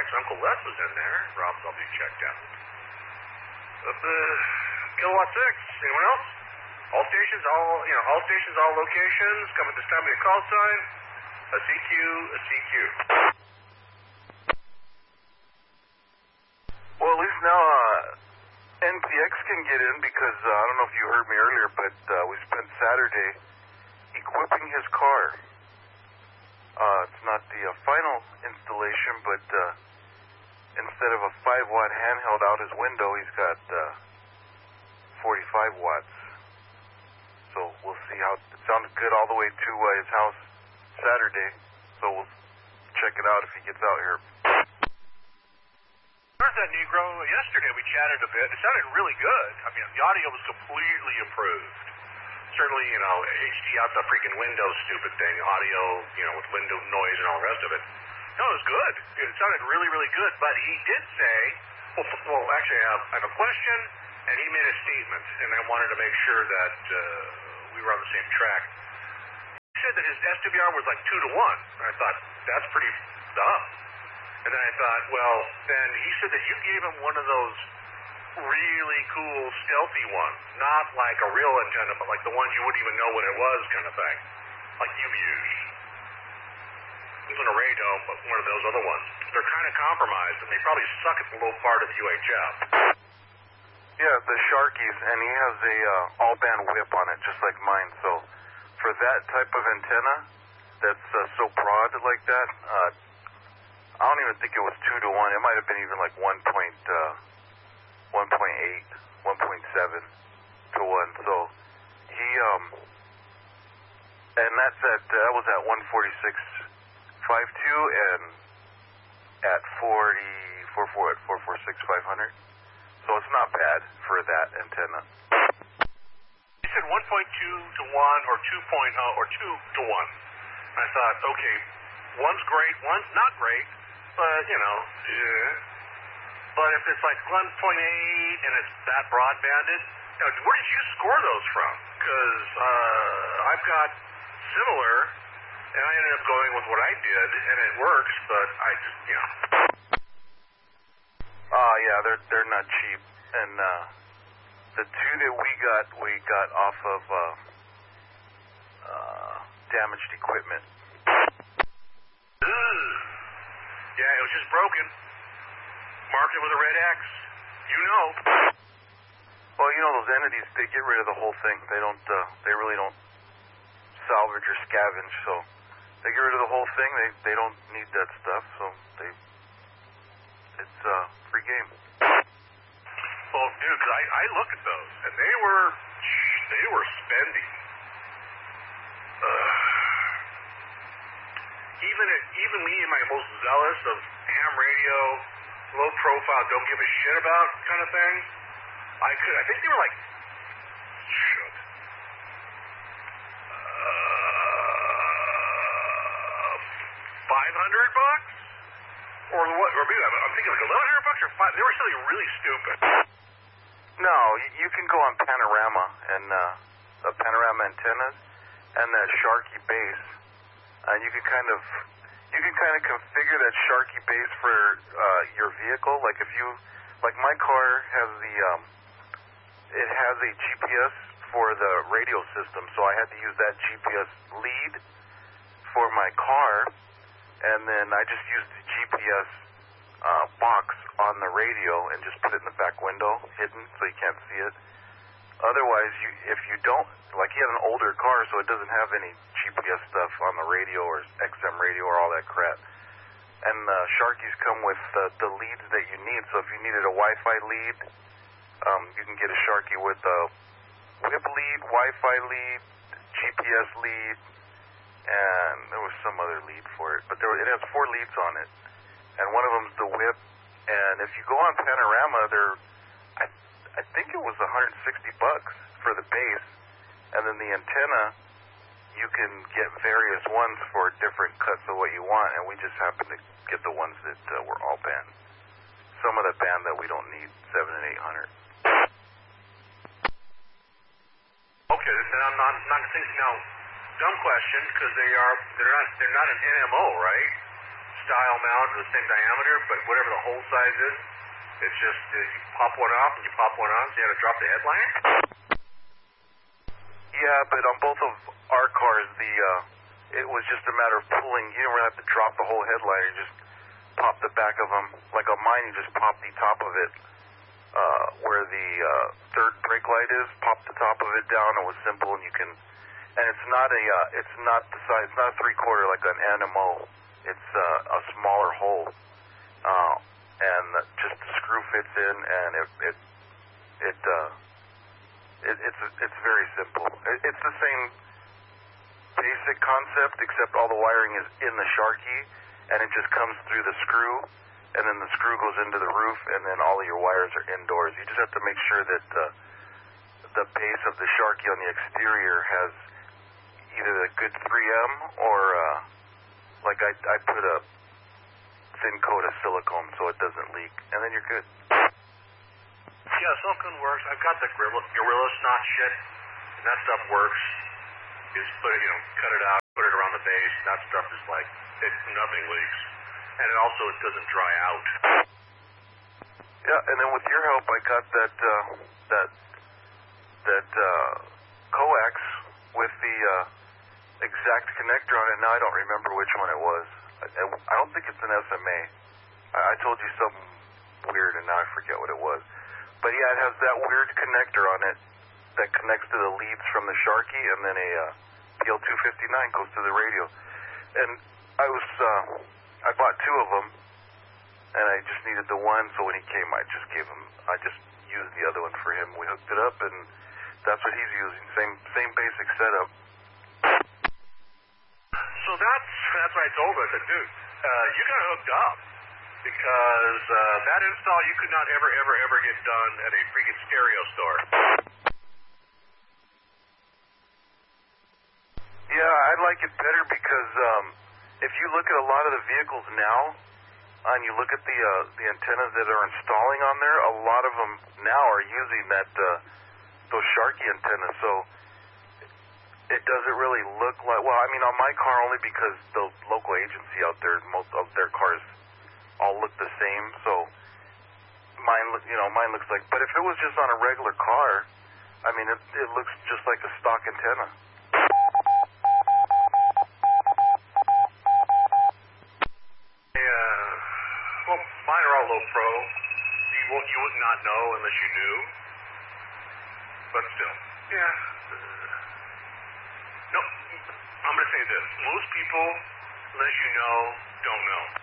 Uncle Les was in there. Rob's will be checked out. Kilowatt 6. Anyone else? All stations, all locations. Come at this time of your call sign. A CQ, a CQ. Well, at least now NPX can get in because I don't know if you heard me earlier, but we spent Saturday equipping his car. It's not the final installation, but instead of a 5-watt handheld out his window, he's got 45 watts. So we'll see how it sounded good all the way to his house Saturday. So we'll check it out if he gets out here. Heard that Negro yesterday. We chatted a bit. It sounded really good. I mean, the audio was completely improved. Certainly, HD out the freaking window, stupid thing. Audio, with window noise and all the rest of it. No, it was good. It sounded really, really good. But he did say, well, actually, I have a question, and he made a statement, and I wanted to make sure that we were on the same track. He said that his SWR was like 2 to 1. And I thought, that's pretty dumb. And then I thought, well, then he said that you gave him one of those really cool stealthy ones, not like a real antenna, but like the ones you wouldn't even know what it was kind of thing, like you've used. It wasn't a radome, but one of those other ones. They're kind of compromised, and they probably suck at the low part of the UHF. Yeah, the Sharkies, and he has a all-band whip on it, just like mine. So for that type of antenna that's so broad like that, I don't even think it was 2 to 1. It might have been even like 1.8, 1.7 to 1. So he, and that was at 146.52 and at 446.500. So it's not bad for that antenna. He said 1.2 to 1 or 2.0 or 2 to 1. I thought, okay, one's great, one's not great, but, yeah. But if it's like 1.8 and it's that broadbanded, where did you score those from? Because I've got similar, and I ended up going with what I did, and it works, but I just, yeah, they're not cheap, and the two that we got off of damaged equipment. Yeah, it was just broken. Marked it with a red X. Well, those entities, they get rid of the whole thing. They really don't salvage or scavenge, so they get rid of the whole thing. They don't need that stuff, so it's free game. Well, dude, 'cause I looked at those, and they were spendy. Even me and my most zealous of ham radio, low profile, don't give a shit about kind of thing, I think they were like, shit. $500? Or what? Or maybe I'm thinking like $1,100 or $500. They were still really stupid. No, you can go on Panorama and the Panorama antennas and that Sharky base, and you can kind of configure that Sharky base for your vehicle. Like my car has it has a GPS for the radio system, so I had to use that GPS lead for my car, and then I just used the GPS box on the radio and just put it in the back window, hidden, so you can't see it. Otherwise, if you don't, like he had an older car, so it doesn't have any GPS stuff on the radio or XM radio or all that crap. And Sharkies come with the leads that you need, so if you needed a Wi-Fi lead, you can get a Sharky with a whip lead, Wi-Fi lead, GPS lead, and there was some other lead for it. But it has 4 leads on it, and one of them's the whip. And if you go on Panorama, I think it was $160 for the base, and then the antenna, you can get various ones for different cuts of what you want, and we just happened to get the ones that were all band. Some of the band that we don't need, 7 and 800. Okay, then I'm not thinking now. Dumb question, because they're not an NMO, right? style mount of the same diameter, but whatever the hole size is, it's just you pop one off and you pop one on, so you had to drop the headliner? Yeah, but on both of our cars, it was just a matter of pulling. You didn't really have to drop the whole headliner. You just pop the back of them. Like on mine, you just pop the top of it where the third brake light is. Pop the top of it down. It was simple, and you can. And it's not the size. It's not a 3/4 like an NMO. It's a smaller hole, and just the screw fits in, and it's very simple. It's the same basic concept, except all the wiring is in the Sharky, and it just comes through the screw, and then the screw goes into the roof, and then all of your wires are indoors. You just have to make sure that the base of the Sharky on the exterior has either a good 3M or like I put a thin coat of silicone so it doesn't leak, and then you're good. Yeah, silicone works. I've got the Gorilla Snot shit, and that stuff works. You just put it, cut it out, put it around the base. That stuff is like, nothing leaks. And it also doesn't dry out. Yeah, and then with your help, I got that coax with the exact connector on it. Now I don't remember which one it was. I don't think it's an SMA. I told you something weird, and now I forget what it was. But yeah, it has that weird connector on it that connects to the leads from the Sharky, and then a PL259 goes to the radio. And I bought two of them, and I just needed the one, so when he came, I just used the other one for him. We hooked it up, and that's what he's using. Same basic setup. So that's why I told her, I said, dude, you got hooked up. Because that install you could not ever get done at a freaking stereo store. Yeah, I like it better because if you look at a lot of the vehicles now, and you look at the antennas that are installing on there, a lot of them now are using those Sharky antennas. So it doesn't really look like. Well, I mean, on my car only because the local agency out there, most of their cars all look the same, so mine looks like. But if it was just on a regular car, I mean, it looks just like a stock antenna. Yeah. Well, mine are all low pro. You would not know unless you knew. But still, yeah. No, I'm gonna say this: most people, unless you know, don't know.